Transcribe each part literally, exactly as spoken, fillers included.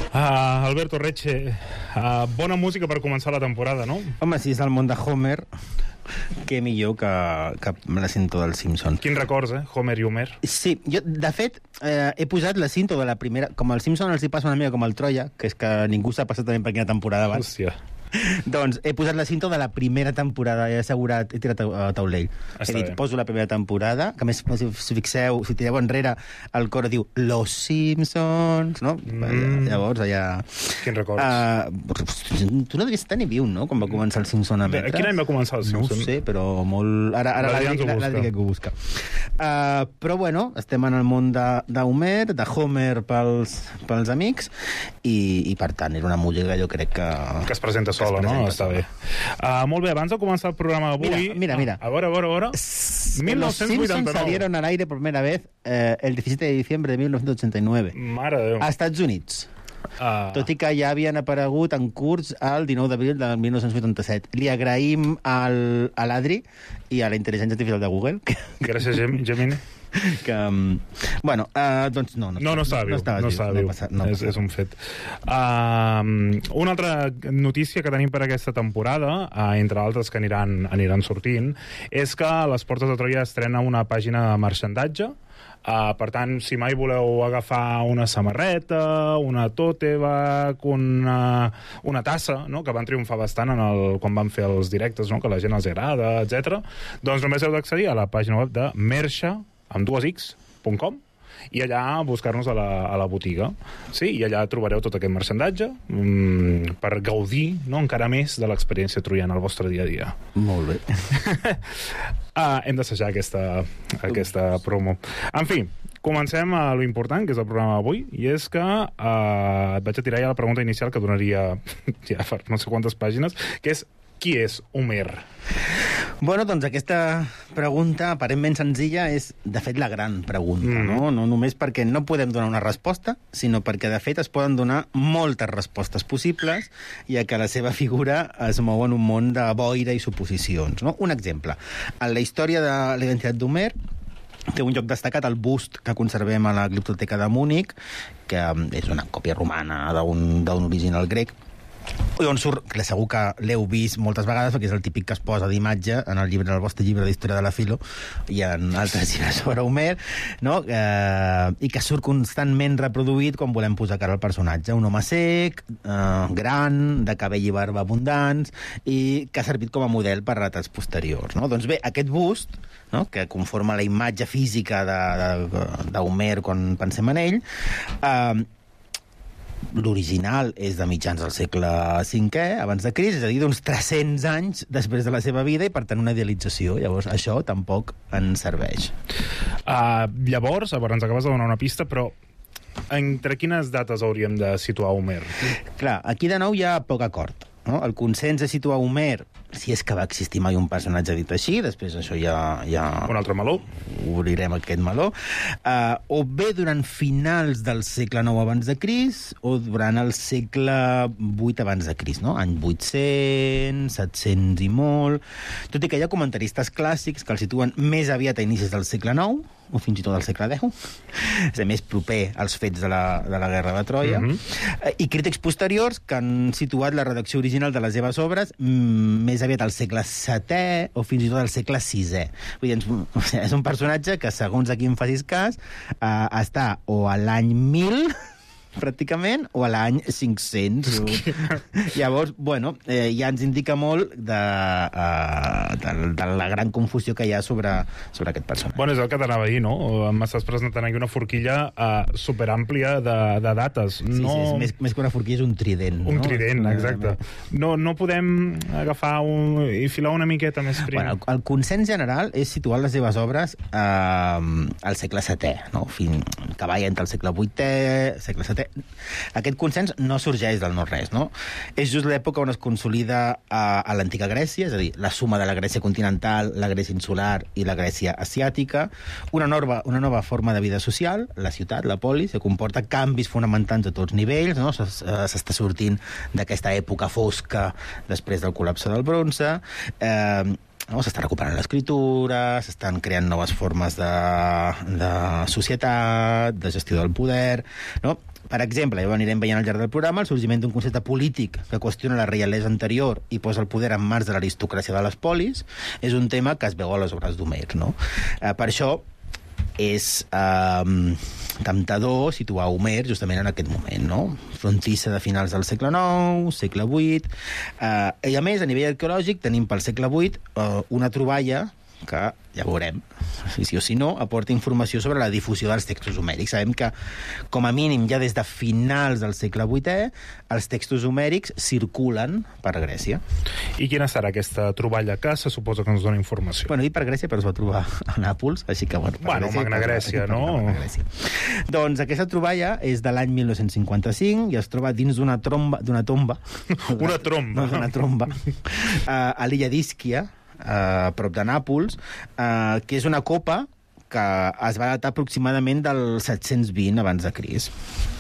Uh, Alberto Reche, uh, bona música per començar la temporada, no? Home, si és el món de Homer, què millor que, que la cinta del Simpson. Quins records, eh? Homer i Homer. Sí, jo, de fet, eh, he posat la cinta de la primera... Com el Simpson els hi passa una mica com el Troia, que és que ningú sap exactament per quina temporada va. Hòstia. Doncs he posat la cinta de la primera temporada, he assegurat, he tirat a taulell. Està he dit, bé. poso la primera temporada, que a més, si us fixeu, si tireu enrere, el cor diu Los Simpsons, no? Mm. Llavors, allà... Quins records. Uh, tu no devies estar ni viu, no?, quan va començar el Simpson a emetre. Quin any va començar el Simpson? No ho sé, però molt... Ara, ara l'Adri que ho busca. Uh, però, bueno, estem en el món d'Homer, de, de Homer pels, pels amics, i, i, per tant, era una música que jo crec que... Que es presenta sola, no? Està bé. Uh, molt bé, abans de començar el programa d'avui... Mira, mira, mira. A veure, a veure, a veure... mil nou-cents vuitanta-nou. Los Simpsons salieron al aire por primera vez eh, el diecisiete de diciembre de mil novecientos ochenta y nueve. Mare de Déu. A Estats Units. Uh... Tot i que ja havien aparegut en curs el dinou d'abril de mil nou-cents vuitanta-set. Li agraïm al, a l'Adri i a la intel·ligència artificial de Google. Que, Gràcies, Gemini. Que, bueno, uh, doncs no. No, no, no estava viu. No estava no viu. Estava no viu. Passa, no és, és un fet. Uh, una altra notícia que tenim per aquesta temporada, uh, entre altres que aniran, aniran sortint, és que a les Portes de Troia estrena una pàgina de marxandatge. Uh, per tant, si mai voleu agafar una samarreta, una tote bag, una, una tassa, no?, que van triomfar bastant en el, quan van fer els directes, no?, que a la gent els agrada, etcètera, doncs només heu d'accedir a la pàgina web de merxa, amb dues x, punt com, i allà buscar-nos a, la, a la botiga. Sí, i allà trobareu tot aquest marxandatge mmm, per gaudir, no?, encara més de l'experiència troiana al vostre dia a dia. Molt bé. Ah, hem d'assajar aquesta, aquesta promo. En fi, comencem a lo important, que és el programa d'avui, i és que eh, et vaig a tirar ja la pregunta inicial que donaria ja per no sé quantes pàgines, que és: qui és Homer? Bueno, doncs aquesta pregunta aparentment senzilla és, de fet, la gran pregunta, mm. no? No només perquè no podem donar una resposta, sinó perquè, de fet, es poden donar moltes respostes possibles, ja que la seva figura es mou en un món de boira i suposicions, no? Un exemple. En la història de la identitat d'Homer té un lloc destacat el bust que conservem a la Gliptoteca de Múnich, que és una còpia romana d'un original grec, i on surt, que segur que l'heu vist moltes vegades, perquè és el típic que es posa d'imatge en el llibre, el vostre llibre d'història de la Filo i en altres llibres sobre Homer, no? Eh, i que surt constantment reproduït quan volem posar cara al personatge. Un home sec, eh, gran, de cabell i barba abundants, i que ha servit com a model per retrats posteriors, no? Doncs bé, aquest bust, no?, que conforma la imatge física d'Homer quan pensem en ell, eh, l'original és de mitjans del segle cinquè, abans de Crist, és a dir, d'uns tres-cents anys després de la seva vida, i per tant una idealització. Llavors això tampoc ens serveix. Uh, llavors, a veure, ens acabes de donar una pista, però entre quines dates hauríem de situar Homer? Clar, aquí de nou hi ha poc acord, no? El consens és situar Homer, si és que va existir mai un personatge dit així, després això ja... ja... Un altre meló. Obrirem aquest meló. Uh, o bé durant finals del segle nou abans de Crist, o durant el segle vuit abans de Crist, no? Any vuit-cents, set-cents i molt... Tot i que hi ha comentaristes clàssics que el situen més aviat a inicis del segle nou, o fins i tot del segle deu, és a més proper als fets de la, de la Guerra de Troia, mm-hmm. i crítics posteriors que han situat la redacció original de les seves obres mm, més aviat al segle setè o fins i tot al segle sisè. Vull dir, o sigui, és un personatge que, segons a qui em facis cas, eh, està o a l'any mil... pràcticament, o a l'any cinc-cents. Llavors, bueno, eh, ja ens indica molt de, uh, de, de la gran confusió que hi ha sobre, sobre aquest personatge. Bueno, és el que t'anava a dir, no? M'estàs presentant aquí una forquilla uh, superàmplia de, de dates. Sí, no... sí, és més, més que una forquilla és un trident. Un no? trident, exacte. No, no podem agafar un, i filar una miqueta més prim. Bueno, el, el consens general és situar les seves obres eh, al segle setè, no? Fin, que va entre el segle vuitè, segle setè. Aquest consens no sorgeix del no-res, no? És just l'època on es consolida a, a l'antiga Grècia, és a dir, la suma de la Grècia continental, la Grècia insular i la Grècia asiàtica, una nova, una nova forma de vida social, la ciutat, la polis, que comporta canvis fonamentals a tots nivells, no? S'està sortint d'aquesta època fosca després del col·lapse del bronze, eh, no? S'està recuperant l'escriptura, s'estan creant noves formes de, de societat, de gestió del poder, no? Per exemple, ja ho anirem veient al llarg del programa, el sorgiment d'un concepte polític que qüestiona la reialesa anterior i posa el poder en mans de l'aristocràcia de les polis és un tema que es veu a les obres d'Homer, no? Eh, per això és eh, temptador situar Homer justament en aquest moment, no? Frontissa de finals del segle nou, segle vuit... Eh, I a més, a nivell arqueològic, tenim pel segle vuit eh, una troballa que, ja veurem, si sí o si no, aporta informació sobre la difusió dels textos homèrics. Sabem que, com a mínim, ja des de finals del segle vuitè, els textos homèrics circulen per Grècia. I quina serà aquesta troballa que se suposa que ens dona informació? Bueno, dit per Grècia, però es va trobar a Nàpols, així que... Bueno, bueno Grècia, Magna Grècia, no? Magna Grècia. Doncs aquesta troballa és de l'any mil nou-cents cinquanta-cinc i es troba dins d'una tromba... d'una tomba. Una tromba. No, d'una tromba. a l'illa d'Ísquia, a prop de Nàpols, eh, que és una copa que es va datar aproximadament del set-cents vint abans de Crist.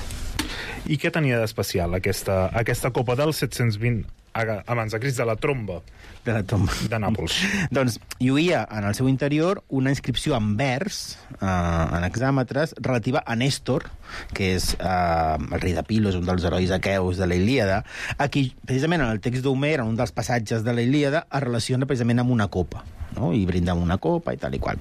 I què tenia d'especial aquesta, aquesta copa del set-cents vint abans de Crist, de la tromba? De la tomba. De Nàpols. Doncs lluïa en el seu interior una inscripció en vers, eh, en hexàmetres, relativa a Nèstor, que és eh, el rei de Pilos, un dels herois aqueus de la Ilíada, a qui, precisament en el text d'Homer, en un dels passatges de la Ilíada, es relaciona precisament amb una copa, no? I brinda amb una copa i tal i qual.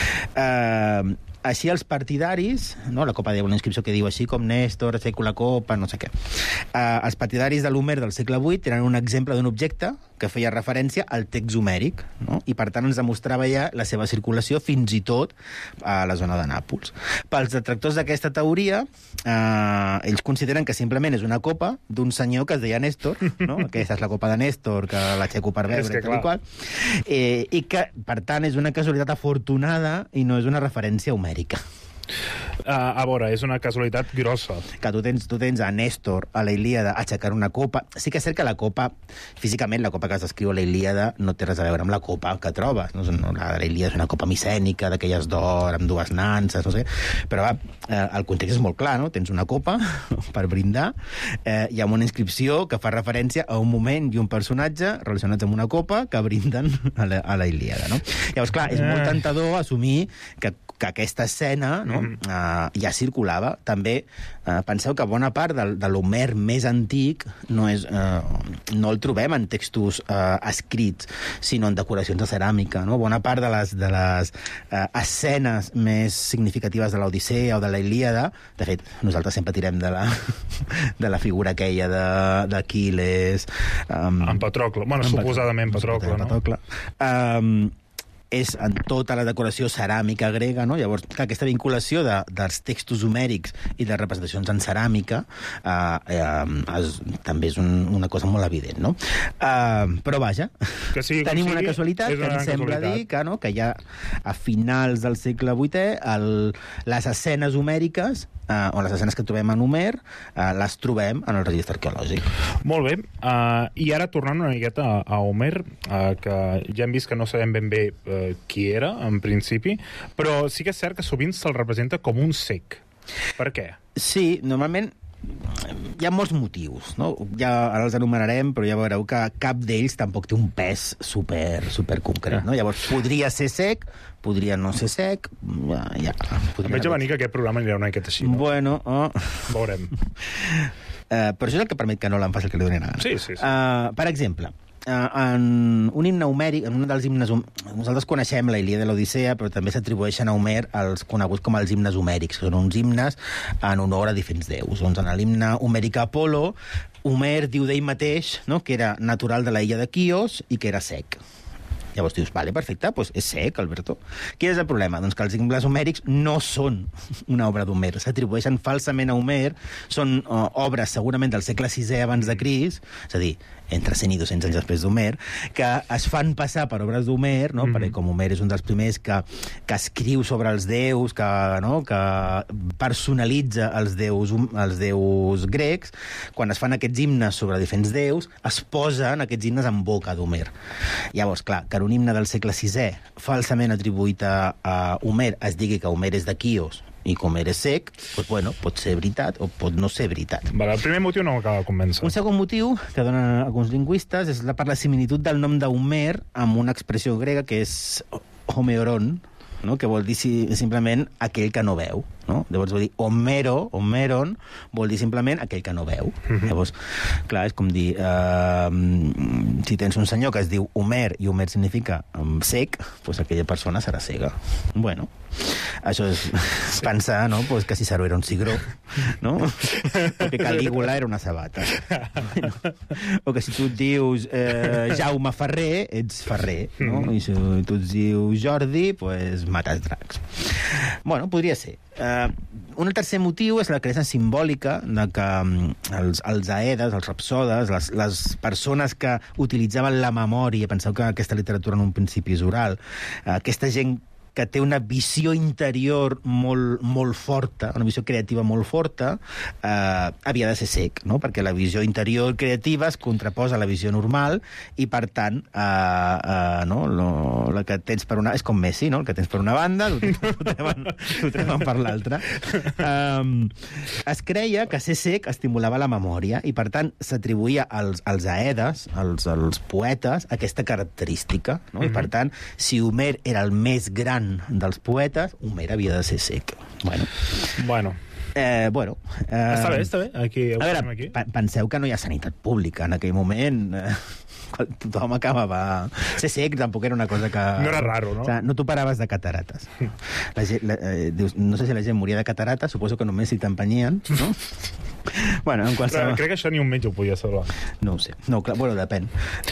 Eh... Així els partidaris, no? La copa de una inscripció que diu així com Nèstor, seco la copa, no sé què. Uh, els partidaris de l'Homer del segle vuit tenen un exemple d'un objecte que feia referència al text homèric, no? I per tant ens demostrava ja la seva circulació fins i tot a la zona de Nàpols. Pels detractors d'aquesta teoria, uh, ells consideren que simplement és una copa d'un senyor que es deia Nèstor, no? Aquesta és la copa de Nèstor, que l'aixeco per veure, que, i tal i qual, eh, i que, per tant, és una casualitat afortunada i no és una referència homèrica. Uh, a veure, és una casualitat grossa. Que tu tens, tu tens a Nèstor, a la Ilíada, aixecant una copa. Sí que és cert que la copa, físicament, la copa que es descriu a la Ilíada no té res a veure amb la copa que trobes. No? La de la Ilíada és una copa micènica, d'aquelles d'or, amb dues nanses, no sé. Però va, eh, el context és molt clar, no? Tens una copa per brindar, eh, i amb una inscripció que fa referència a un moment i un personatge relacionats amb una copa que brinden a la, a la Ilíada, no? Llavors, clar, és molt tentador assumir que que aquesta escena, no, mm. uh, ja circulava. També uh, penseu que bona part de, de l'Homer més antic no, és, uh, no el trobem en textos uh, escrits, sinó en decoracions de ceràmica. No? Bona part de les, de les uh, escenes més significatives de l'Odissea o de la Ilíada, de fet, nosaltres sempre tirem de la, de la figura aquella d'Aquil·les... Um, en Patrocle. Bueno, suposadament Patrocle, no? Patrocle. Um, és en tota la decoració ceràmica grega, no? Llavors, clar, aquesta vinculació de, dels textos homèrics i de representacions en ceràmica eh, eh, és, també és un, una cosa molt evident, no? Eh, però vaja, que sigui, tenim sigui, una casualitat una que ens sembla casualitat. dir que, no, que ja a finals del segle vuitè el, les escenes homèriques, eh, o les escenes que trobem en Homer, eh, les trobem en el registre arqueològic. Molt bé. Uh, I ara, tornant una miqueta a, a Homer, uh, que ja hem vist que no sabem ben bé uh, qui era, en principi, però sí que és cert que sovint se'l representa com un cec. Per què? Sí, normalment hi ha molts motius, no? Ja ara els enumerarem, però ja veureu que cap d'ells tampoc té un pes super, super concret, no? Llavors, podria ser sec, podria no ser sec, ja... ja em veig a venir que aquest programa anirà una miqueta així, no? Bueno, oh. Veurem. Uh, però això és el que permet que no l'en faci el que li doni gana. Sí, sí, sí. Uh, per exemple, Uh, en un himne homèric, en un dels himnes... Nosaltres coneixem la Ilíada i l'Odissea, però també s'atribueixen a Homer els coneguts com els himnes homèrics, que són uns himnes en honor a diferents déus. Doncs en l'himne homèric a Apolo, Homer diu d'ell mateix, no?, que era natural de la illa de Quios i que era sec. Llavors dius, vale, perfecte, doncs és sec, Alberto. Quin és el problema? Doncs que els himnes homèrics no són una obra d'Homer. S'atribueixen falsament a Homer, són uh, obres segurament del segle sisè abans de Crist, és a dir, entre cent i dos-cents anys després d'Homer, que es fan passar per obres d'Homer, no? Mm-hmm. Perquè com Homer és un dels primers que, que escriu sobre els déus, que, no? que personalitza els déus, els déus grecs, quan es fan aquests himnes sobre diferents déus, es posen aquests himnes en boca d'Homer. Llavors, clar, que un himne del segle sisè, falsament atribuït a, a Homer, es digui que Homer és de Quios i que Homer és sec, doncs, bueno, pot ser veritat o pot no ser veritat. Vale, el primer motiu no m'acaba de convèncer. Un segon motiu que donen alguns lingüistes és la, per la similitud del nom d'Homer amb una expressió grega que és homeoron, no? Que vol dir si, simplement aquell que no veu. no? Llavors vol dir Homero, Homeron, vol dir simplement aquell que no veu. Mm-hmm. Llavors, clar, és com dir, uh, si tens un senyor que es diu Homer, i Homer significa um, sec, doncs aquella persona serà cega. Bueno, això és sí. pensar, no?, pues que Ciceró era un cigró, no? O que Calígula era una sabata. Bueno, o que si tu et dius eh, Jaume Ferrer, ets Ferrer, no? I si tu et dius Jordi, pues mates dracs. Bueno, podria ser. Uh, un tercer motiu és la creença simbòlica de que um, els, els aedes, els rapsodes, les, les persones que utilitzaven la memòria, penseu que aquesta literatura en un principi és oral, uh, aquesta gent que té una visió interior molt, molt forta, una visió creativa molt forta, eh, havia de ser cec, no? Perquè la visió interior creativa es contraposa a la visió normal i, per tant, eh, eh, no? Lo, la que tens per una... És com Messi, no? El que tens per una banda, ho treuen, ho treuen per l'altra. Um, es creia que ser cec estimulava la memòria i, per tant, s'atribuïa als, als aedes, als, als poetes, aquesta característica, no? Mm-hmm. I, per tant, si Homer era el més gran dels poetes, Homer havia de ser sec. Bueno. Bueno. Eh, bueno eh, està bé, està bé. Aquí, a veure, aquí. Penseu que no hi ha sanitat pública en aquell moment. Eh, tothom acabava... Ser sec tampoc era una cosa que... No era raro, no? O sigui, no t'ho paraves de catarates. La gent, la, eh, dius, no sé si la gent moria de catarates, suposo que només si t'empenyien, no? Bueno, en qualsevol... Però crec que això ni un metge ho podia salvar. No ho sé. No, clar, bueno, depèn.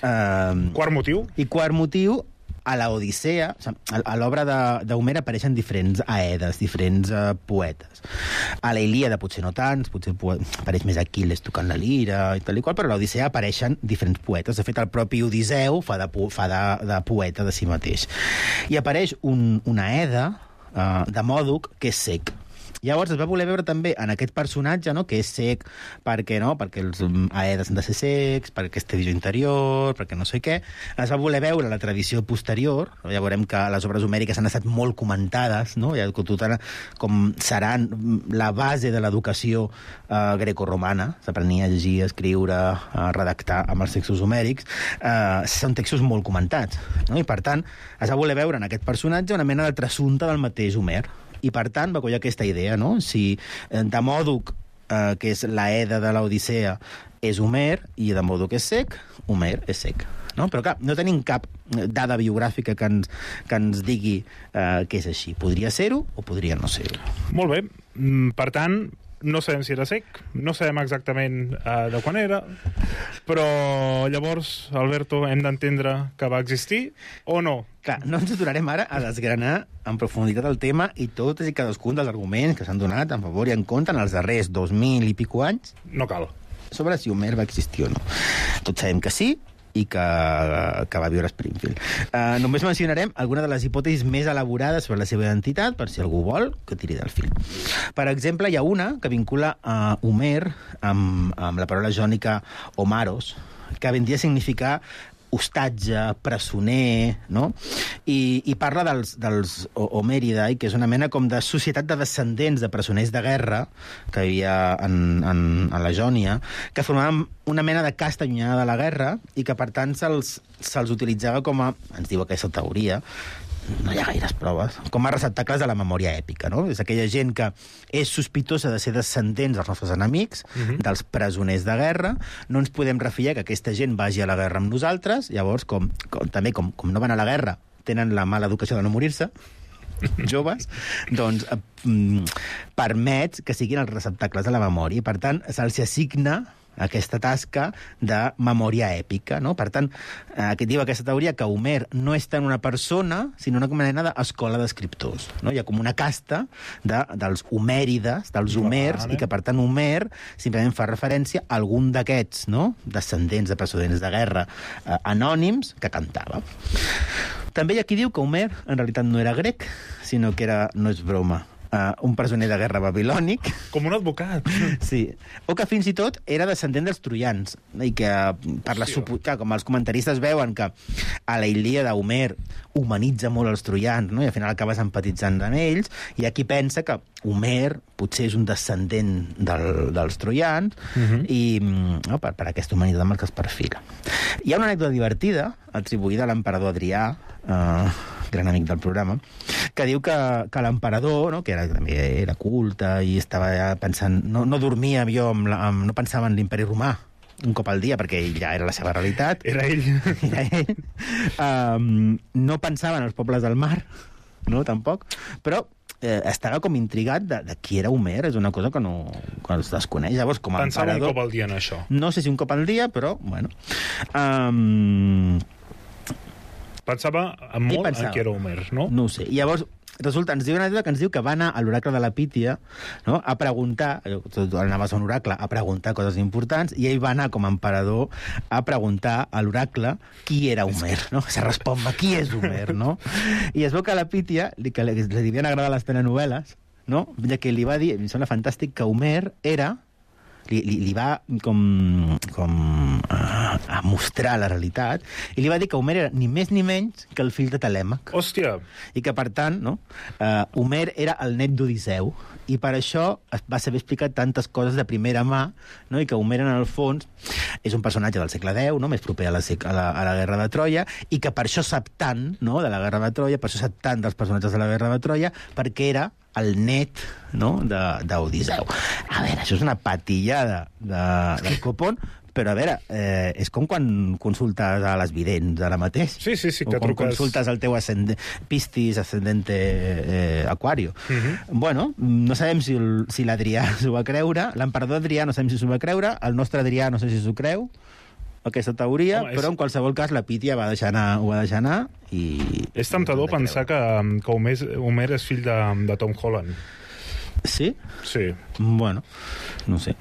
Uh, quart motiu? I quart motiu, a la Odissea, a l'obra d'Homer apareixen diferents aedes, diferents uh, poetes. A la Ilíada potser no tants, potser apareix més Aquil·les tocant la lira i tal i qual, però a l'Odissea apareixen diferents poetes. De fet, el propi Odisseu fa de, fa de, de poeta de si mateix. I apareix un, una aeda uh, de Mòdoc que és sec. Llavors es va voler veure també en aquest personatge, no?, que és sec perquè, no?, perquè els aedes han de ser secs, perquè aquesta visió interior, perquè no sé què. Es va voler veure la tradició posterior. Ja veurem que les obres homèriques han estat molt comentades, no?, ja, com seran la base de l'educació eh, grecorromana. S'aprenia a llegir, a escriure, a redactar amb els textos homèrics. Eh, són textos molt comentats, no?, i per tant es va voler veure en aquest personatge una mena de trasunte del mateix Homer. I, per tant, va colla aquesta idea, no? Si Demòdoc, eh, que és l'Aeda de l'Odissea, és Homer, i Demòdoc és sec, Homer és sec. No? Però, clar, no tenim cap dada biogràfica que ens, que ens digui eh, que és així. Podria ser-ho o podria no ser-ho. Molt bé. Per tant, no sabem si era sec, no sabem exactament uh, de quan era, però llavors, Alberto, hem d'entendre que va existir o no? Clar, no ens aturarem ara a desgranar en profunditat el tema i tots i cadascun dels arguments que s'han donat en favor i en contra en els darrers dos mil i pico anys. No cal. Sobre si Homer va existir o no. Tots sabem que sí, i que, que va viure a Springfield. Uh, només mencionarem alguna de les hipòtesis més elaborades sobre la seva identitat, per si algú vol que tiri del fil. Per exemple, hi ha una que vincula a Homer amb, amb la paraula jònica Homaros, que vendria a significar hostatge, presoner, no? I, i parla dels, dels Homeridae, que és una mena com de societat de descendents de presoners de guerra que hi havia en, en, a la Jònia, que formaven una mena de casta allunyada de la guerra i que, per tant, se'ls se utilitzava com a, ens diu aquesta teoria, no hi ha gaires proves, com a receptacles de la memòria èpica, no? És aquella gent que és sospitosa de ser descendents dels nostres enemics, uh-huh. dels presoners de guerra, no ens podem refiar que aquesta gent vagi a la guerra amb nosaltres, llavors, com, com, també, com, com no van a la guerra, tenen la mala educació de no morir-se, joves, doncs eh, permet que siguin els receptacles de la memòria, i per tant se'ls assigna aquesta tasca de memòria èpica, no? Per tant, eh, que diu aquesta teoria que Homer no és tant una persona, sinó una mena d'escola d'escriptors, no? Hi ha com una casta de, dels homèrides, dels homers, i que, per tant, Homer simplement fa referència a algun d'aquests, no?, descendents de presoners de guerra eh, anònims que cantava. També hi ha qui diu que Homer en realitat no era grec, sinó que era, no és broma, Uh, un presoner de guerra babilònic. Com un advocat. Sí. O que fins i tot era descendent dels troians. I que, per la sí, supo... que, com els comentaristes veuen que a la Ilíada Homer humanitza molt els troians, no? I al final acabes empatitzant amb ells, i aquí pensa que Homer potser és un descendent del, dels troians, uh-huh. i no, per, per aquesta humanitat amb el que es perfila. Hi ha una anècdota divertida atribuïda a l'emperador Adrià, uh, gran amic del programa, que diu que, que l'emperador, no, que era, també era culte i estava pensant... No, no dormia jo, amb la, amb, no pensava en l'imperi romà un cop al dia, perquè ja era la seva realitat. Era ell. Era ell. Um, no pensava en els pobles del mar, no, tampoc, però eh, estava com intrigat de, de qui era Homer, és una cosa que no que es desconeix. Llavors, com a Pensava emperador... un cop al dia en això. No sé si un cop al dia, però, bueno... Um, Pensava molt pensava? en qui era Homer, no? No ho sé. I llavors, resulta, ens diu una dita que ens diu que va anar a l'oracle de la Pítia, no?, a preguntar, anaves a un oracle a preguntar coses importants, i ell va anar com a emperador a preguntar a l'oracle qui era Homer, no? Se respon, qui és Homer, no? I es veu que a la Pítia, li, que li, li devien agradar les telenovel·les, no?, ja que li va dir, em sembla fantàstic, que Homer era... Li, li, li va com, com uh, a mostrar la realitat, i li va dir que Homer era ni més ni menys que el fill de Telèmac. Hòstia! I que, per tant, no, uh, Homer era el net d'Odisseu, i per això va saber explicar tantes coses de primera mà, no? I que Homer, en el fons, és un personatge del segle deu, no? Més proper a la, a, la, a la Guerra de Troia, i que per això sap tant, no?, de la Guerra de Troia, per això sap tant dels personatges de la Guerra de Troia, perquè era el net, no?, d'Odisseu. A veure, això és una patillada de, del copón, però a veure, eh, és com quan consultes a les vidents ara mateix. Sí, sí, sí, que o quan truques... consultes el teu ascend... Piscis ascendente eh, Aquario. Uh -huh. Bueno, no sabem si, el, si l'Adrià s'ho va creure, l'emperador Adrià no sabem si s'ho va creure, el nostre Adrià no sé si s'ho creu, aquesta teoria, Home, és... però en qualsevol cas la Pítia va deixar anar, ho va deixar anar i... És temptador pensar que, que Homer, Homer és fill de, de Tom Holland. Sí? Sí. Bueno, no sé.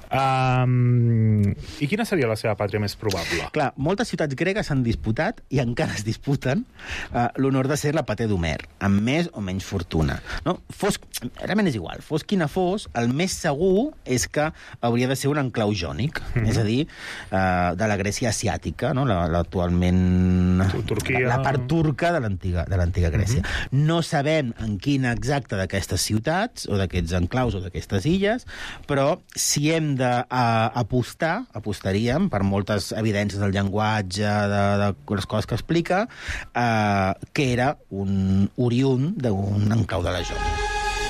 Um, I quina seria la seva pàtria més probable? Clar, moltes ciutats gregues s'han disputat, i encara es disputen, uh, l'honor de ser la pater d'Homer, amb més o menys fortuna. No? Fos, realment és igual, fos quina fos, el més segur és que hauria de ser un enclau jònic, mm-hmm. és a dir, uh, de la Grècia asiàtica, no? l'actualment... Turquia... La, la part turca de l'antiga de l'antiga Grècia. Mm-hmm. No sabem en quina exacta d'aquestes ciutats, o d'aquests enclaus, o d'aquestes illes, però si hem d'apostar, apostaríem, per moltes evidències del llenguatge, de, de les coses que explica, eh, que era un oriünd d'un enclau de la Jònia.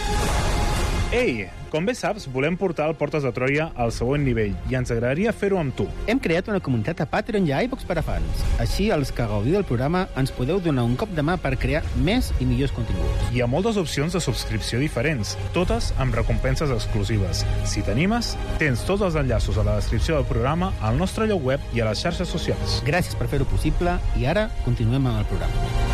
Ei, com bé saps, volem portar el Portes de Troia al següent nivell i ens agradaria fer-ho amb tu. Hem creat una comunitat a Patreon i a iVox per a fans. Així, els que gaudiu del programa ens podeu donar un cop de mà per crear més i millors continguts. Hi ha moltes opcions de subscripció diferents, totes amb recompenses exclusives. Si t'animes, tens tots els enllaços a la descripció del programa, al nostre lloc web i a les xarxes socials. Gràcies per fer-ho possible i ara continuem amb el programa.